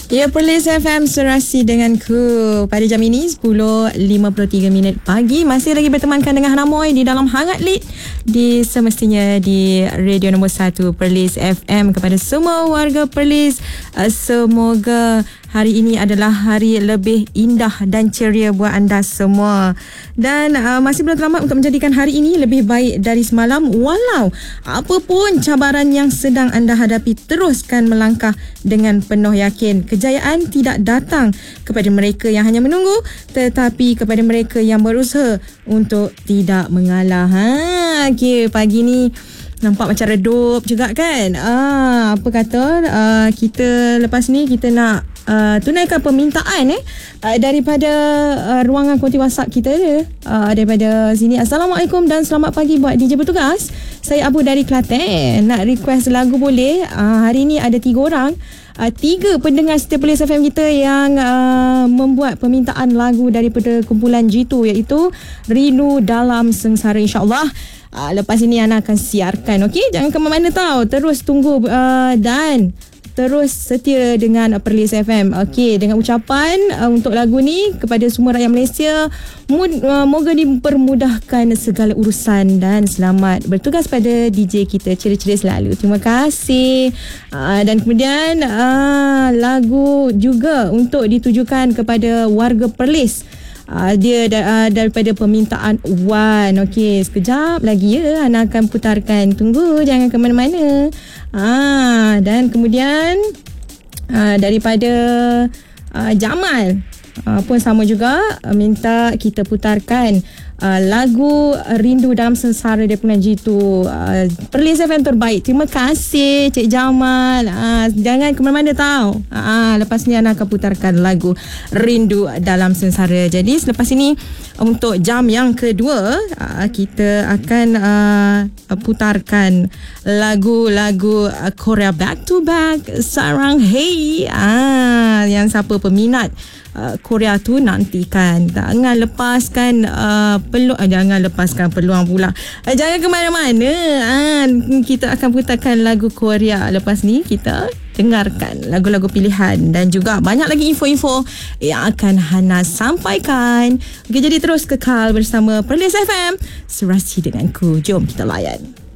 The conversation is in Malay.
Ya, Perlis FM serasi denganku pada jam ini 10.53 pagi. Masih lagi bertemankan dengan Hana Moy di dalam Hangat Lead di semestinya di radio nombor 1 Perlis FM. Kepada semua warga Perlis, semoga hari ini adalah hari lebih indah dan ceria buat anda semua. Dan masih belum terlambat untuk menjadikan hari ini lebih baik dari semalam. Walau apapun cabaran yang sedang anda hadapi, teruskan melangkah dengan penuh yakin. Kejayaan tidak datang kepada mereka yang hanya menunggu, tetapi kepada mereka yang berusaha untuk tidak mengalah. Okey, pagi ni nampak macam redup juga kan. Apa kata, kita lepas ni kita nak tunaikan permintaan daripada ruangan konti WhatsApp kita daripada sini. Assalamualaikum dan selamat pagi buat DJ bertugas. Saya Abu dari Kelantan. Nak request lagu boleh? Hari ni ada 3 orang. 3 pendengar setia Perlis FM kita yang membuat permintaan lagu daripada kumpulan G2, iaitu Rindu Dalam Sengsara. InsyaAllah lepas ini Ana akan siarkan. Okey, jangan ke mana-mana tau. Terus tunggu dan terus setia dengan Perlis FM. Okey, dengan ucapan untuk lagu ni kepada semua rakyat Malaysia, moga dipermudahkan segala urusan dan selamat bertugas pada DJ kita ceria-ceria selalu. Terima kasih. Dan kemudian lagu juga untuk ditujukan kepada warga Perlis. Dia daripada permintaan Wan. Okey, sekejap lagi Ana akan putarkan. Tunggu, jangan ke mana-mana. Dan kemudian daripada Jamal pun sama juga, minta kita putarkan lagu Rindu Dalam Sengsara daripada G2. Perlis FM terbaik. Terima kasih Cik Jamal. Jangan ke mana-mana tau. Lepas ni Ana akan putarkan lagu Rindu Dalam Sengsara. Jadi selepas ini untuk jam yang kedua, kita akan putarkan lagu-lagu Korea back to back, Sarang Hey. Yang siapa peminat Korea tu nantikan. Jangan lepaskan peluang pula. Jangan ke mana-mana. Kita akan putarkan lagu Korea. Lepas ni kita dengarkan lagu-lagu pilihan dan juga banyak lagi info-info yang akan Hana sampaikan. Okey, jadi terus kekal bersama Perlis FM serasi denganku. Jom kita layan.